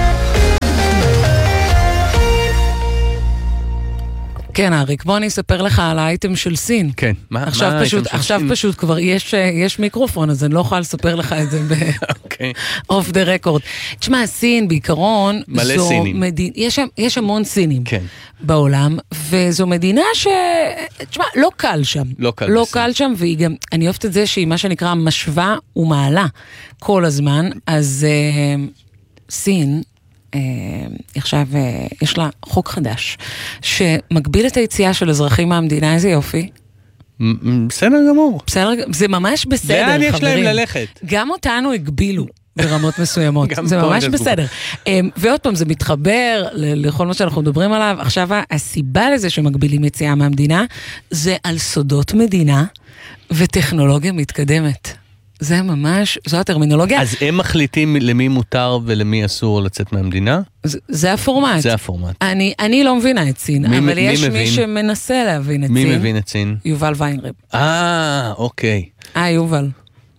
כן, אריק, בוא אני אספר לך על האייטם של סין. כן, מה האייטם של סין? עכשיו פשוט כבר יש מיקרופון, אז אני לא יכולה לספר לך את זה אוף דה רקורד. תשמע, סין בעיקרון, מלא סינים. יש המון סינים בעולם, וזו מדינה תשמע, לא קל שם. לא קל שם, והיא גם, אני אוהבת את זה שהיא מה שנקרא משווה ומעלה כל הזמן, אז סין, עכשיו יש לה חוק חדש שמגביל את היציאה של אזרחים מהמדינה. איזה יופי. בסדר גמור. זה ממש בסדר, לאן חברים. יש להם ללכת? גם אותנו הגבילו ברמות מסוימות. זה ממש בסדר. ועוד פעם, זה מתחבר לכל מה שאנחנו מדברים עליו. עכשיו, הסיבה לזה שמגבילים יציאה מהמדינה זה על סודות מדינה וטכנולוגיה מתקדמת. זה ממש, זו הטרמינולוגיה. אז הם מחליטים למי מותר ולמי אסור לצאת מהמדינה? זה הפורמט. זה הפורמט. אני לא מבינה את סין, אבל יש מי שמנסה להבין את סין. מי מבין את סין? יובל ויינריב. אוקיי. יובל.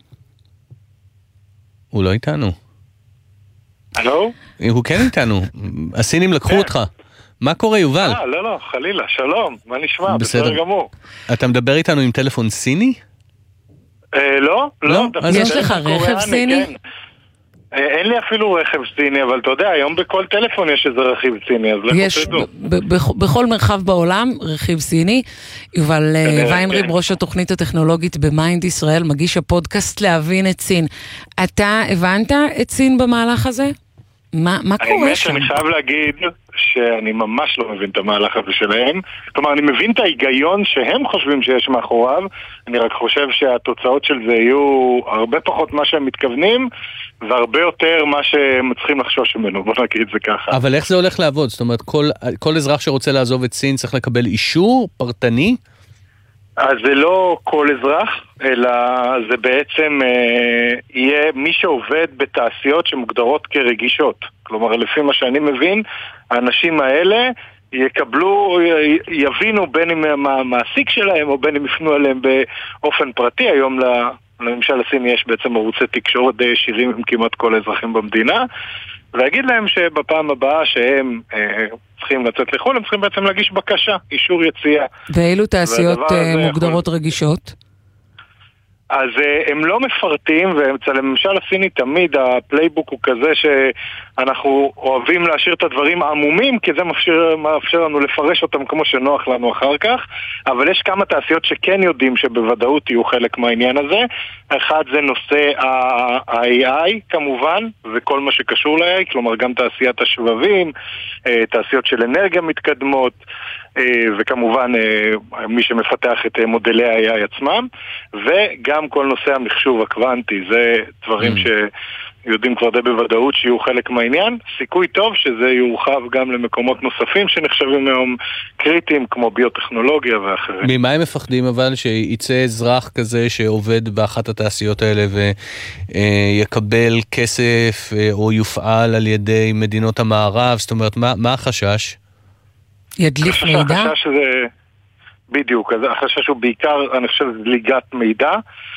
הוא לא איתנו. הלו? הוא כן איתנו. הסינים לקחו אותך. מה קורה, יובל? לא, חלילה, שלום. מה נשמע? בסדר גמור. אתה מדבר איתנו עם טלפון סיני? לא. יש לך רכב סיני? אין לי אפילו רכב סיני, אבל אתה יודע, היום בכל טלפון יש איזה רכיב סיני, אז יש בכל מרחב בעולם רכיב סיני. יובל ויינריב, ראש התוכנית הטכנולוגית במיינד ישראל, מגיש הפודקאסט להבין את סין. אתה הבנת את סין במהלך הזה? מה קורה האמת שם? שאני חייב להגיד שאני ממש לא מבין את המהלך הזה שלהם. כלומר, אני מבין את ההיגיון שהם חושבים שיש מאחוריו, אני רק חושב שהתוצאות של זה יהיו הרבה פחות מה שהם מתכוונים, והרבה יותר מה שהם צריכים לחשוש ממנו, בוא נגיד את זה ככה. אבל איך זה הולך לעבוד? זאת אומרת, כל אזרח שרוצה לעזוב את סין צריך לקבל אישור פרטני? אז זה לא כל אזרח, אלא זה בעצם יהיה מי שעובד בתעשיות שמוגדרות כרגישות. כלומר, לפי מה שאני מבין, האנשים האלה יבינו בין אם המעסיק שלהם או בין אם יפנו עליהם באופן פרטי. היום לממשל הסיני יש בעצם ערוצי תקשורת די ישירים עם כמעט כל האזרחים במדינה, ולהגיד להם שבפעם הבאה שהם צריכים לצאת לחו"ל, הם צריכים בעצם להגיש בקשה, אישור יציאה. ואילו תעשיות מוגדרות רגישות? אז הם לא מפרטים, ואצל הממשל הסיני תמיד הפלייבוק הוא כזה שאנחנו אוהבים להשאיר את הדברים עמומים, כי זה מאפשר לנו לפרש אותם כמו שנוח לנו אחר כך, אבל יש כמה תעשיות שכן יודעים שבוודאות יהיו חלק מהעניין הזה. אחד זה נושא ה-AI כמובן, וכל מה שקשור ל-AI, כלומר גם תעשיית השבבים, תעשיות של אנרגיה מתקדמות, וכמובן מי שמפתח את מודלי ה-AI עצמם, וגם כל נושא המחשוב הקוונטי, זה דברים יודעים כבר די בוודאות שיהיו חלק מהעניין. סיכוי טוב שזה יורחב גם למקומות נוספים שנחשבים היום קריטיים, כמו ביוטכנולוגיה ואחרים. ממה הם מפחדים אבל שיצא אזרח כזה שעובד באחת התעשיות האלה ויקבל כסף או יופעל על ידי מדינות המערב? זאת אומרת, מה החשש? ידליף מידע? החשש זה... בדיוק, אז החשש הוא בעיקר, אני חושב, זליגת מידע,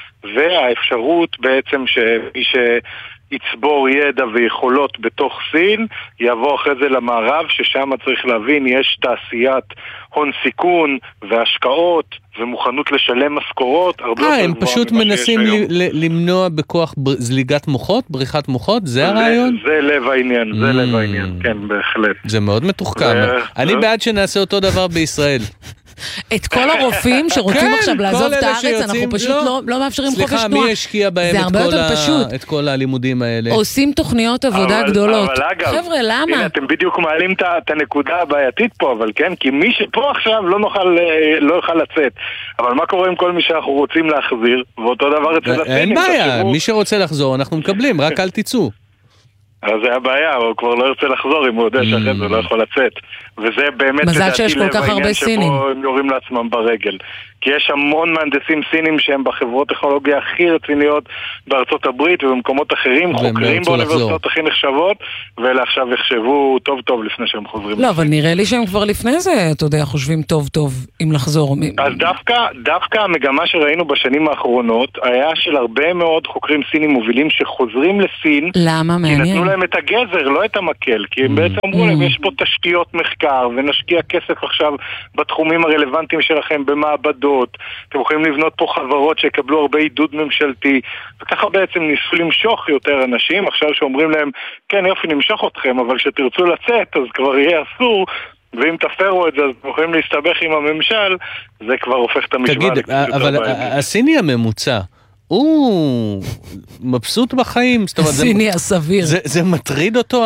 והאפשרות בעצם שמי שיצבור ידע ויכולות בתוך סין, יבוא אחרי זה למערב, ששם צריך להבין, יש תעשיית הון סיכון והשקעות ומוכנות לשלם משכורות. הם פשוט מנסים למנוע בכוח זליגת מוחות, בריחת מוחות, זה הרעיון? זה לב העניין, זה לב העניין, כן, בהחלט. זה מאוד מתוחכם. אני בעד שנעשה אותו דבר בישראל. את כל הרופאים שרוצים עכשיו לעזוב את הארץ, אנחנו פשוט לא מאפשרים חופש תנועה. סליחה, מי השקיע בהם את כל הלימודים האלה? עושים תוכניות עבודה גדולות. אבל אגב, חבר'ה, למה? הנה, אתם בדיוק מעלים את הנקודה הבעייתית פה, אבל כן, כי מי שפה עכשיו לא יוכל לצאת. אבל מה קורה עם כל מי שאנחנו רוצים להחזיר? ואותו דבר אצל הסינים. אין בעיה, מי שרוצה לחזור, אנחנו מקבלים, רק אל תצאו. אז זה הבעיה, הוא כבר לא ירצה לחזור אם הוא יודע שאחרי זה לא יכול לצאת. וזה באמת מזל שיש כל כך הרבה סינים. שבו הם יורים לעצמם ברגל. כי יש המון מהנדסים סינים שהם בחברות טכנולוגיה הכי רציניות בארצות הברית ובמקומות אחרים, חוקרים באוניברסיטאות הכי נחשבות, ואלה עכשיו יחשבו טוב טוב לפני שהם חוזרים. לא, אבל נראה לי שהם כבר לפני זה, אתה יודע, חושבים טוב טוב אם לחזור. אז דווקא המגמה שראינו בשנים האחרונות, היה של הרבה מאוד חוקרים סינים מובילים שחוזרים לסין. למה? מעניין. כי נתנו להם את הגזר, לא את המקל, כי הם בעצם אמרו להם, יש פה תשתיות מחקר, ונשקיע כסף עכשיו בתחומים הרלוונטיים שלכם, במעבדות, אתם יכולים לבנות פה חברות שיקבלו הרבה עידוד ממשלתי, וככה בעצם ניסו למשוך יותר אנשים, עכשיו שאומרים להם, כן יופי נמשוך אתכם, אבל שתרצו לצאת, אז כבר יהיה אסור, ואם תפרו את זה, אז אתם יכולים להסתבך עם הממשל, זה כבר הופך את המשוואה. תגיד, אבל הסיני הממוצע, הוא מבסוט בחיים. הסיני הסביר. זה מטריד אותו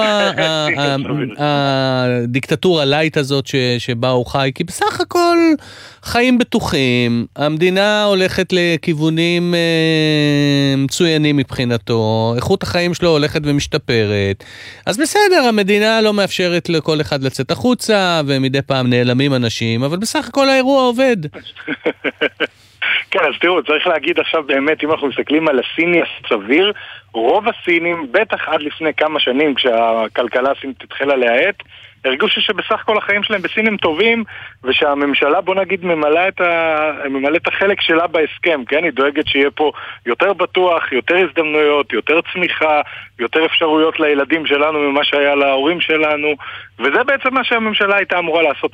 הדיקטטורה לייט הזאת שבה הוא חי, כי בסך הכל חיים בטוחים, המדינה הולכת לכיוונים מצוינים מבחינתו, איכות החיים שלו הולכת ומשתפרת, אז בסדר, המדינה לא מאפשרת לכל אחד לצאת החוצה, ומדי פעם נעלמים אנשים, אבל בסך הכל האירוע עובד. כן, אז תראו, צריך להגיד עכשיו באמת, אם אנחנו מסתכלים על הסיני הסביר, רוב הסינים, בטח עד לפני כמה שנים, כשהכלכלה הסינית התחילה להאט, הרגשו שבסך כל החיים שלהם בסין הם טובים, ושהממשלה, בוא נגיד, ממלא את החלק שלה בהסכם, כן? היא דואגת שיהיה פה יותר בטוח, יותר הזדמנויות, יותר צמיחה, יותר אפשרויות לילדים שלנו ממה שהיה להורים שלנו, וזה בעצם מה שהממשלה הייתה אמורה לעשות.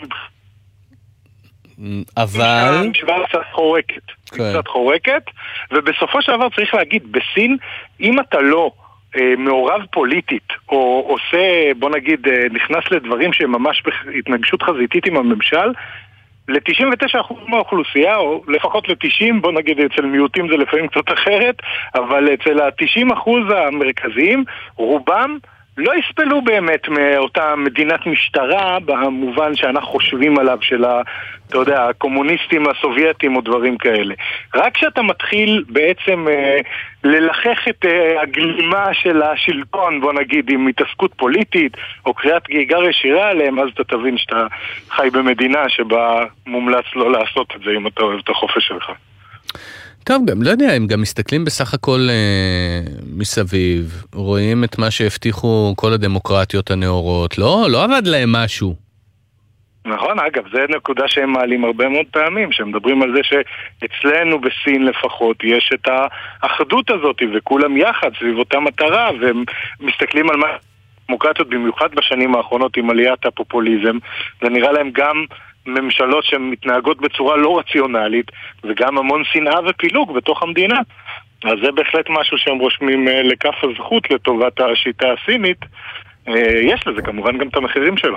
אבל... קצת חורקת, ובסופו של דבר צריך להגיד, בסין, אם אתה לא מעורב פוליטית, או עושה, בוא נגיד, נכנס לדברים שהם ממש בהתנגשות חזיתית עם הממשל, ל-99% מהאוכלוסייה, או לפחות ל-90%, בוא נגיד, אצל מיעוטים זה לפעמים קצת אחרת, אבל אצל ה-90% המרכזיים, רובם לא יספלו באמת מאותה מדינת משטרה במובן שאנחנו חושבים עליו של אתה יודע, הקומוניסטים הסובייטים או דברים כאלה. רק כשאתה מתחיל בעצם ללחך את הגלימה של השלטון, בוא נגיד, עם התעסקות פוליטית או קריאת גיגר ישירה עליהם, אז אתה תבין שאתה חי במדינה שבה מומלץ לא לעשות את זה אם אתה אוהב את החופש שלך. טוב, גם לא יודע, הם גם מסתכלים בסך הכל מסביב, רואים את מה שהבטיחו כל הדמוקרטיות הנאורות, לא עבד להם משהו. נכון, אגב, זה נקודה שהם מעלים הרבה מאוד פעמים, שהם מדברים על זה שאצלנו בסין לפחות יש את האחדות הזאת, וכולם יחד סביב אותה מטרה, והם מסתכלים על מה דמוקרטיות, במיוחד בשנים האחרונות עם עליית הפופוליזם, זה נראה להם גם ממשלות שמתנהגות בצורה לא רציונלית, וגם המון שנאה ופילוג בתוך המדינה. אז זה בהחלט משהו שהם רושמים לכף הזכות לטובת השיטה הסינית. יש לזה כמובן גם את המחירים שלו.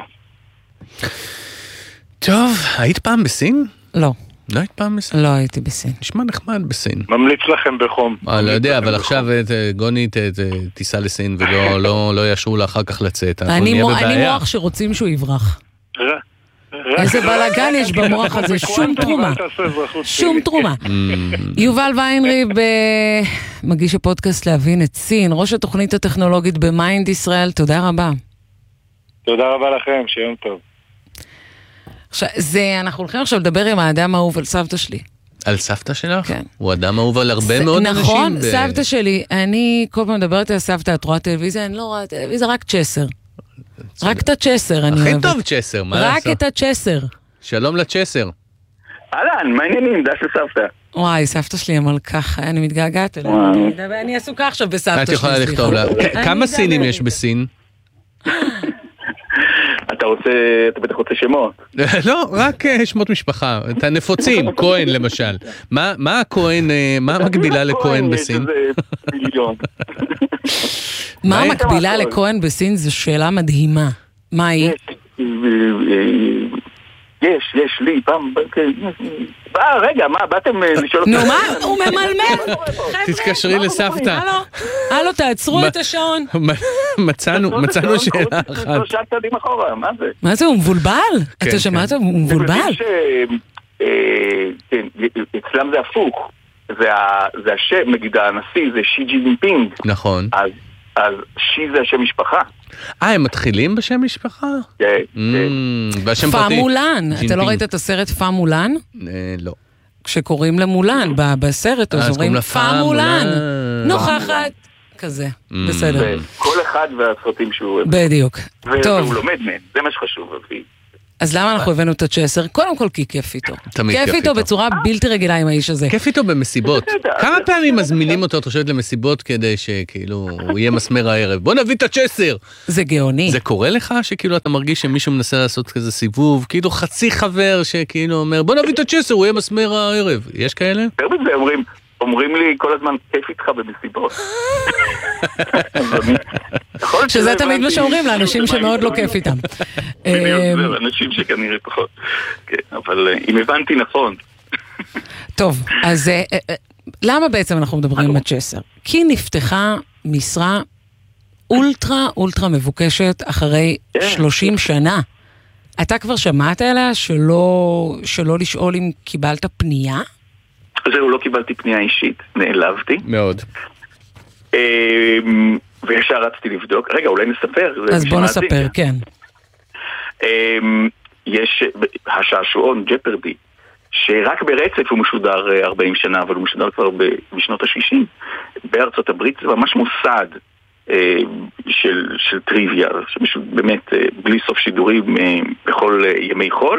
טוב, היית פעם בסין? לא. לא היית פעם בסין? לא הייתי בסין. נשמע נחמד בסין. ממליץ לכם בחום. לא יודע, אבל עכשיו גוני תיסע לסין ולא יאשרו לה אחר כך לצאת. אני מוח שרוצים שהוא יברח. איזה בלגן יש במוח הזה, שום תרומה. שום תרומה. יובל ויינריב, מגיש הפודקאסט להבין את סין, ראש התוכנית הטכנולוגית במיינד ישראל, תודה רבה. תודה רבה לכם, שיום טוב. אנחנו הולכים עכשיו לדבר עם האדם האהוב על סבתא שלי. על סבתא שלך? כן. הוא אדם אהוב על הרבה מאוד אנשים. נכון, סבתא שלי, אני כל פעם מדברת על סבתא, את רואה טלוויזיה, אני לא רואה טלוויזיה, רק צ'סר. רק את הצ'סר אני אוהבת. הכי טוב צ'סר, מה לעשות? רק את הצ'סר. שלום לצ'סר. אהלן, מה העניינים? דש לסבתא. וואי, סבתא שלי המלכה, אני מתגעגעת אליה. אני עסוקה עכשיו בסבתא שלי. את יכולה לכתוב לה. כמה סינים יש בסין? אתה בטח רוצה שמות. לא, רק שמות משפחה. את הנפוצים, כהן למשל. מה הכהן, מה המקבילה לכהן בסין? מה המקבילה לכהן בסין? זו שאלה מדהימה. מה היא? יש לי פעם, רגע, מה, באתם לשאול... נו, מה? הוא ממלמל! תתקשרי לסבתא. הלו, תעצרו את השעון. מצאנו שאלה אחת. שלושה צעדים אחורה, מה זה? מה זה, הוא מבולבל? אתה שמעת? הוא מבולבל? כן, אצלם זה הפוך. זה השם, נגיד הנשיא, זה שי ג'ינפינג. נכון. אז שי זה השם משפחה. הם מתחילים בשם משפחה? כן. והשם פרטי? פמולן. אתה לא ראית את הסרט פמולן? לא. כשקוראים למולן בסרט, אז אומרים פמולן. נוכחת. כזה, בסדר. כל אחד והסרטים שהוא... בדיוק. טוב. והוא לומד מהם, זה מה שחשוב. אז למה אנחנו הבאנו את הצ'סר? קודם כל כי כיף איתו. תמיד כיף איתו בצורה בלתי רגילה עם האיש הזה. כיף איתו במסיבות. כמה פעמים מזמינים אותו, את חושבת, למסיבות כדי שכאילו הוא יהיה מסמר הערב? בוא נביא את הצ'סר! זה גאוני. זה קורה לך שכאילו אתה מרגיש שמישהו מנסה לעשות כזה סיבוב, כאילו חצי חבר שכאילו אומר, בוא נביא את הצ'סר, הוא יהיה מסמר הערב. יש כאלה? אומרים לי כל הזמן, כיף איתך במסיבות. שזה תמיד מה שאומרים לאנשים שמאוד לא כיף איתם. אנשים שכנראה פחות. אבל אם הבנתי נכון. טוב, אז למה בעצם אנחנו מדברים עם הצ'סר? כי נפתחה משרה אולטרה מבוקשת אחרי 30 שנה. אתה כבר שמעת עליה שלא לשאול אם קיבלת פנייה? זהו, לא קיבלתי פנייה אישית, נעלבתי. מאוד. וישר רצתי לבדוק. רגע, אולי נספר. אז בוא נספר, כן. יש השעשועון ג'פרדי, שרק ברצף הוא משודר 40 שנה, אבל הוא משודר כבר בשנות ה-60. בארצות הברית זה ממש מוסד של טריוויה, באמת בלי סוף שידורים בכל ימי חול.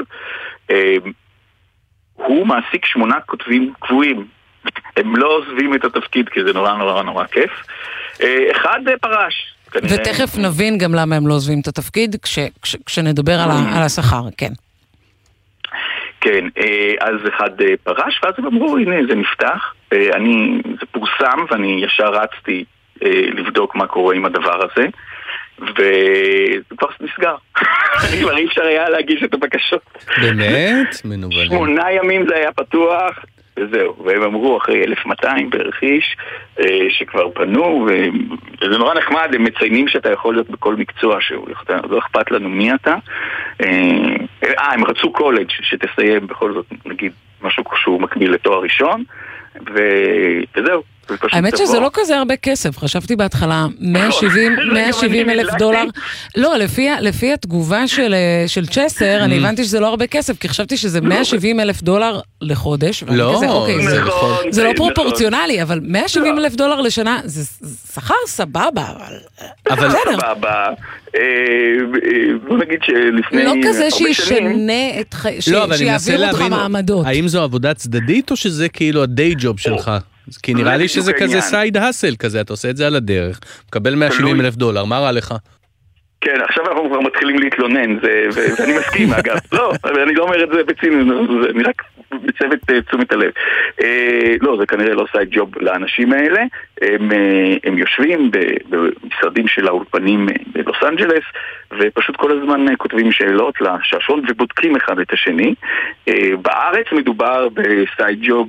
הוא מעסיק 8 כותבים קבועים. הם לא עוזבים את התפקיד, כי זה נורא כיף. אחד פרש. ותכף נבין גם למה הם לא עוזבים את התפקיד, כשנדבר על השכר, כן. כן, אז אחד פרש, ואז הם אמרו, הנה, זה נפתח. זה פורסם, ואני ישר רצתי לבדוק מה קורה עם הדבר הזה. וזה כבר נסגר. כבר אי אפשר היה להגיש את הבקשות. באמת? מנובלים. 8 ימים זה היה פתוח, וזהו. והם אמרו אחרי 1200 בערך איש שכבר פנו, וזה נורא נחמד, הם מציינים שאתה יכול להיות בכל מקצוע שהוא, לא אכפת לנו מי אתה. הם רצו קולג' שתסיים בכל זאת, נגיד, משהו שהוא מקביל לתואר ראשון, וזהו. האמת שזה לא כזה הרבה כסף, חשבתי בהתחלה 170 אלף דולר. לא, לפי התגובה של צ'סר, אני הבנתי שזה לא הרבה כסף, כי חשבתי שזה 170 אלף דולר לחודש. לא, זה לא פרופורציונלי, אבל 170 אלף דולר לשנה, זה שכר סבבה, אבל סבבה. בוא נגיד שלפני... לא כזה שישנה את שיעביר אותך מעמדות. האם זו עבודה צדדית, או שזה כאילו הדיי ג'וב שלך? כי נראה לי שזה כזה סייד הסל כזה, אתה עושה את זה על הדרך, מקבל 170 אלף דולר, מה רע לך? כן, עכשיו אנחנו כבר מתחילים להתלונן, ואני מסכים אגב, לא, אני לא אומר את זה בציניות, אני רק בצוות תשומת הלב. לא, זה כנראה לא סייד ג'וב לאנשים האלה, הם יושבים במשרדים של האולפנים בלוס אנג'לס, ופשוט כל הזמן כותבים שאלות לשעשון ובודקים אחד את השני. בארץ מדובר בסייד ג'וב,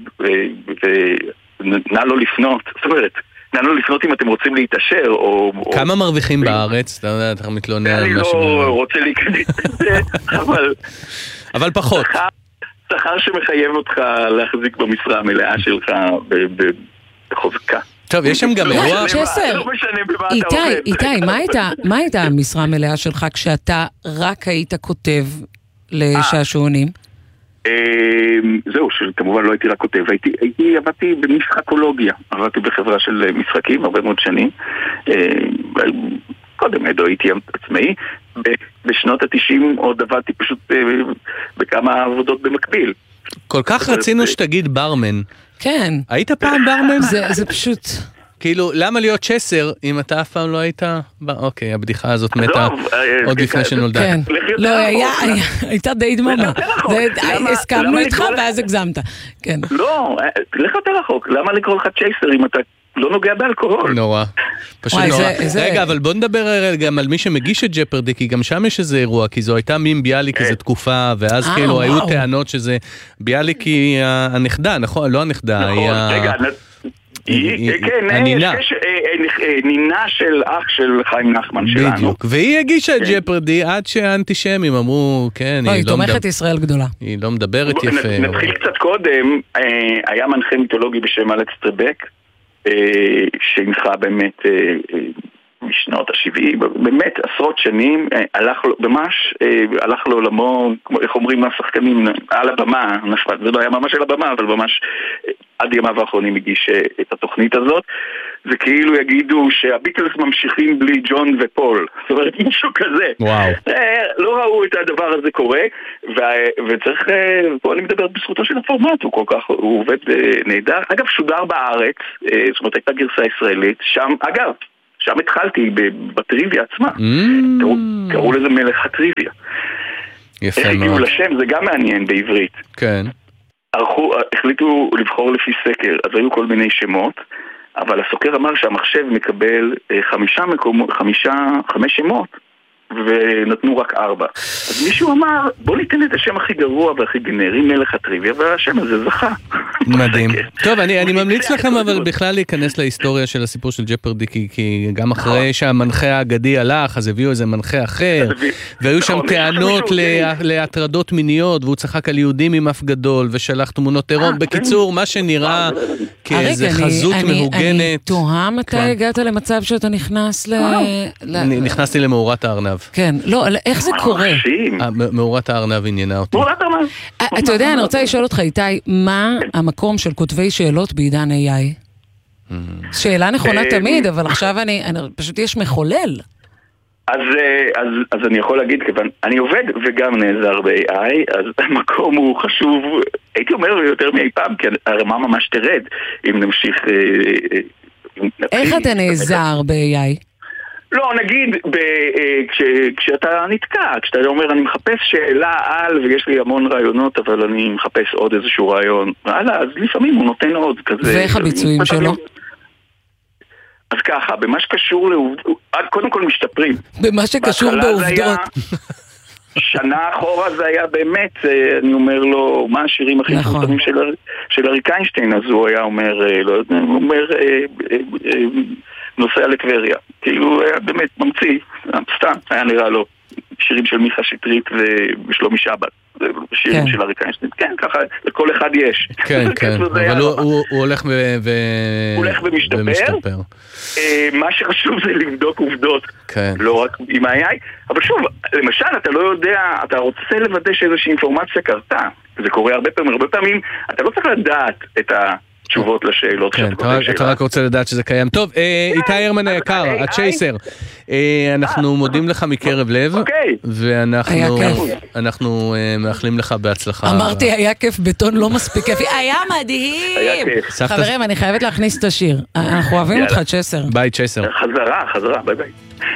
נא לא לפנות, זאת אומרת, נא לא לפנות אם אתם רוצים להתאשר, או... כמה מרוויחים בארץ? אתה יודע, אתה מתלונן על משהו... אני לא רוצה להיכנס את זה, אבל... אבל פחות. שכר שמחייב אותך להחזיק במשרה המלאה שלך בחוזקה. טוב, יש שם גם אירוע... צ'סר, איתי, מה הייתה המשרה המלאה שלך כשאתה רק היית כותב לשעשועונים? זהו, שכמובן לא הייתי רק כותב, עבדתי במשחקולוגיה, עבדתי בחברה של משחקים הרבה מאוד שנים, קודם הייתי עצמאי, בשנות ה-90 עוד עבדתי פשוט בכמה עבודות במקביל. כל כך רצינו שתגיד ברמן. כן. היית פעם ברמן? זה פשוט... כאילו, למה להיות צ'סר אם אתה אף פעם לא היית... אוקיי, הבדיחה הזאת מתה עוד לפני שנולדה. כן. לא, הייתה די דממה. הסכמנו איתך ואז הגזמת. כן. לא, לך יותר רחוק. למה לקרוא לך צ'ייסר אם אתה לא נוגע באלכוהול? נורא. פשוט נורא. רגע, אבל בוא נדבר גם על מי שמגיש את ג'פרדי, כי גם שם יש איזה אירוע, כי זו הייתה מים ביאליק איזו תקופה, ואז כאילו היו טענות שזה... ביאליק היא הנכדה, נכון? לא הנכדה, היא רגע, נינה של אח של חיים נחמן שלנו. בדיוק, והיא הגישה את ג'פרדי עד שהאנטישמים אמרו, כן, היא תומכת ישראל גדולה. היא לא מדברת יפה. נתחיל קצת קודם, היה מנחה מיתולוגי בשם אלכס טרבק, שהנחה באמת משנות ה-70, באמת עשרות שנים, הלך לעולמו, איך אומרים השחקנים, על הבמה, זה לא היה ממש על הבמה, אבל ממש עד ימיו האחרונים הגיש את התוכנית הזאת, זה כאילו יגידו שהביטלס ממשיכים בלי ג'ון ופול, זאת אומרת משהו כזה. וואו. לא ראו את הדבר הזה קורה, וצריך, פה אני מדבר בזכותו של הפורמט, הוא עובד נהדר. אגב, שודר בארץ, זאת אומרת הייתה גרסה ישראלית, שם התחלתי בטריוויה עצמה, קראו לזה מלך הטריוויה. יפה מאוד. איך הגיעו לשם, זה גם מעניין בעברית. כן. החליטו לבחור לפי סקר, אז היו כל מיני שמות, אבל הסוקר אמר שהמחשב מקבל 5 שמות, ונתנו רק 4. אז מישהו אמר, בוא ניתן את השם הכי גרוע והכי גנרי, מלך הטריוויה, והשם הזה זכה. מדהים. טוב, אני ממליץ לכם אבל בכלל להיכנס להיסטוריה של הסיפור של ג'פרדי, כי גם אחרי שהמנחה האגדי הלך, אז הביאו איזה מנחה אחר, והיו שם טענות להטרדות מיניות, והוא צחק על יהודים עם אף גדול, ושלח תמונות עירום. בקיצור, מה שנראה כאיזה חזות מהוגנת. אני תוהה מתי הגעת למצב שאתה נכנס נכנסתי למאורת הארנב. כן, לא, איך זה קורה? מאורת הארנב עניינה אותי. מאורת הארנב. אתה יודע, אני רוצה לשאול אותך, איתי, מה המקום של כותבי שאלות בעידן AI? שאלה נכונה תמיד, אבל עכשיו פשוט יש מחולל. אז אני יכול להגיד, כיוון אני עובד וגם נעזר ב-AI, אז המקום הוא חשוב, הייתי אומר יותר מאי פעם, כי הרמה ממש תרד, אם נמשיך... איך אתה נעזר ב-AI? לא, נגיד, כשאתה נתקע, כשאתה אומר, אני מחפש שאלה על, ויש לי המון רעיונות, אבל אני מחפש עוד איזשהו רעיון, אז לפעמים הוא נותן עוד כזה... ואיך הביצועים שלו? אז ככה, במה שקשור לעובדות, קודם כל משתפרים. במה שקשור בעובדות. שנה אחורה זה היה באמת, אני אומר לו, מה השירים הכי חשובים של אריק איינשטיין, אז הוא היה אומר, לא יודע, הוא אומר, נוסע לטבריה. כאילו, היה באמת ממציא, סתם, היה נראה לו, שירים של מיכה שטרית ושלומי שבת. שירים של אריק איינשטיין. כן, ככה, לכל אחד יש. כן, כן, אבל הוא הולך ומשתפר. מה שחשוב זה לבדוק עובדות, לא רק עם ה-AI, אבל שוב, למשל, אתה לא יודע, אתה רוצה לוודא שאיזושהי אינפורמציה קרתה, זה קורה הרבה פעמים, אתה לא צריך לדעת את התשובות לשאלות. כן, אתה רק רוצה לדעת שזה קיים. טוב, איתי הרמן היקר, הצ'ייסר, אנחנו מודים לך מקרב לב, ואנחנו מאחלים לך בהצלחה. אמרתי, היה כיף, בטון לא מספיק כיף, היה מדהים. חברים, אני חייבת להכניס את השיר. אנחנו אוהבים אותך, צ'ייסר. ביי, צ'ייסר. חזרה, ביי ביי.